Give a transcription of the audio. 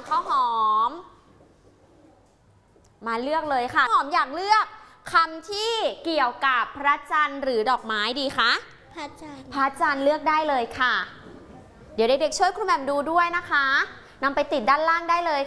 ข้าวหอมมาเลือกเลยค่ะหอมอยากเลือกคำที่เกี่ยวกับพระจันทร์หรือดอกไม้ดีคะพระจันทร์พระจันทร์เลือกได้เลยค่ะเดี๋ยวเด็กๆช่วยครูแหม่มดูด้วยนะคะนำไปติดด้านล่างได้เลย